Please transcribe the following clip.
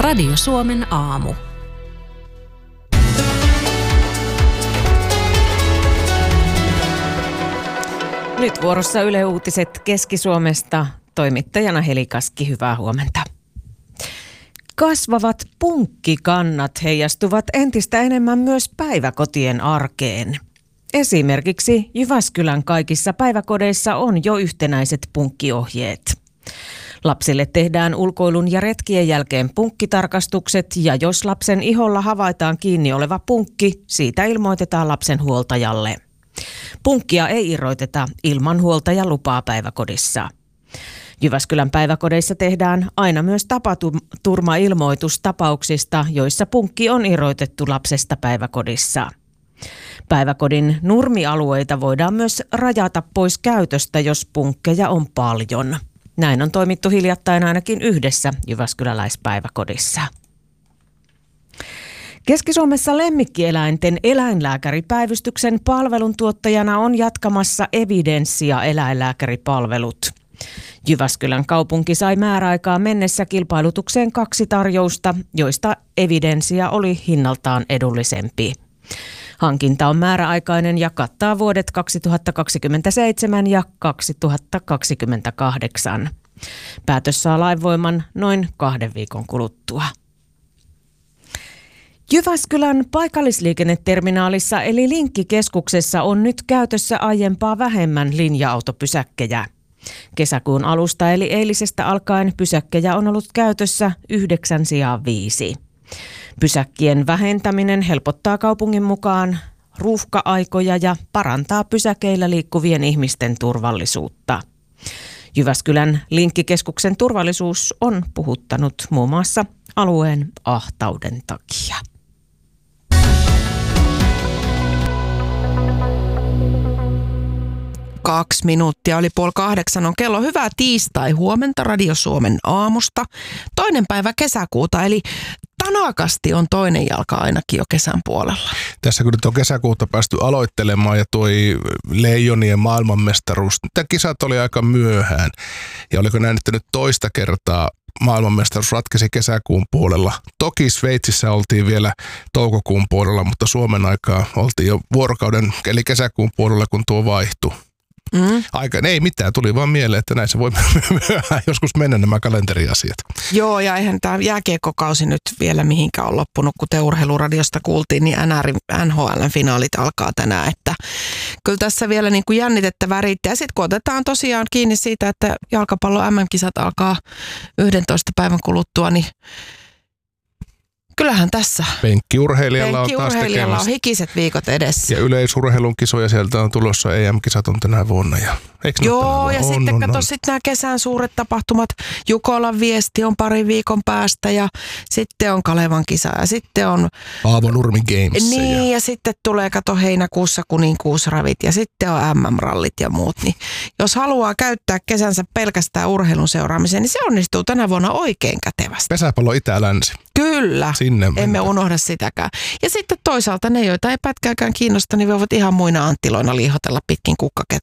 Radio Suomen aamu. Nyt vuorossa Yle Uutiset Keski-Suomesta. Toimittajana Heli Kaski, hyvää huomenta. Kasvavat punkkikannat heijastuvat entistä enemmän myös päiväkotien arkeen. Esimerkiksi Jyväskylän kaikissa päiväkodeissa on jo yhtenäiset punkkiohjeet. Lapsille tehdään ulkoilun ja retkien jälkeen punkkitarkastukset ja jos lapsen iholla havaitaan kiinni oleva punkki, siitä ilmoitetaan lapsen huoltajalle. Punkkia ei irroteta ilman huoltajalupaa päiväkodissa. Jyväskylän päiväkodeissa tehdään aina myös tapaturmailmoitus tapauksista, joissa punkki on irrotettu lapsesta päiväkodissa. Päiväkodin nurmialueita voidaan myös rajata pois käytöstä, jos punkkeja on paljon. Näin on toimittu hiljattain ainakin yhdessä jyväskyläläispäiväkodissa. Keski-Suomessa lemmikkieläinten eläinlääkäripäivystyksen palveluntuottajana on jatkamassa Evidensia eläinlääkäripalvelut. Jyväskylän kaupunki sai määräaikaan mennessä kilpailutukseen 2 tarjousta, joista Evidensia oli hinnaltaan edullisempi. Hankinta on määräaikainen ja kattaa vuodet 2027 ja 2028. Päätös saa lainvoiman noin 2 viikon kuluttua. Jyväskylän paikallisliikenneterminaalissa eli Linkkikeskuksessa on nyt käytössä aiempaa vähemmän linja-autopysäkkejä. Kesäkuun alusta eli eilisestä alkaen pysäkkejä on ollut käytössä 9 sijaan 5. Pysäkkien vähentäminen helpottaa kaupungin mukaan ruuhka-aikoja ja parantaa pysäkeillä liikkuvien ihmisten turvallisuutta. Jyväskylän Linkkikeskuksen turvallisuus on puhuttanut muun muassa alueen ahtauden takia. Kaksi minuuttia oli 7:30 on kello. Hyvää tiistai huomenta Radio Suomen aamusta. 2. päivä kesäkuuta, eli tanakasti on toinen jalka ainakin jo kesän puolella. Tässä kun nyt on kesäkuuta päästy aloittelemaan ja toi Leijonien maailmanmestaruus, tämä kisat oli aika myöhään. Ja oliko näin, että nyt toista kertaa maailmanmestaruus ratkesi kesäkuun puolella. Toki Sveitsissä oltiin vielä toukokuun puolella, mutta Suomen aikaa oltiin jo vuorokauden eli kesäkuun puolella, kun tuo vaihtui. Ei mitään, tuli vaan mieleen, että näissä voi myöhään joskus mennä nämä kalenteriasiat. Joo, ja eihän tämä jääkiekkokausi nyt vielä mihinkään ole loppunut, kuten Urheiluradiosta kuultiin, niin NHL:n finaalit alkaa tänään, että kyllä tässä vielä niin kuin jännitettä värittää. Ja sitten kun otetaan tosiaan kiinni siitä, että jalkapallon MM-kisat alkaa 11 päivän kuluttua, niin kyllähän tässä Penkkiurheilijalla on taas tekemässä. On hikiset viikot edessä. Ja yleisurheilun kisoja sieltä on tulossa, EM-kisat on tänä vuonna. Joo, ja sitten kato sitten nämä kesän suuret tapahtumat. Jukolan viesti on 2 viikon päästä ja sitten on Kalevan kisa ja sitten on Paavo Nurmi Games. Niin, ja sitten tulee kato heinäkuussa kuninkuusravit ja sitten on MM-rallit ja muut. Niin jos haluaa käyttää kesänsä pelkästään urheilun seuraamiseen, niin se onnistuu tänä vuonna oikein kätevästi. Pesäpallo Itä-Länsi. Kyllä, emme unohda sitäkään. Ja sitten toisaalta ne, joita ei pätkääkään kiinnosta, niin voivat ihan muina anttiloina liihotella pitkin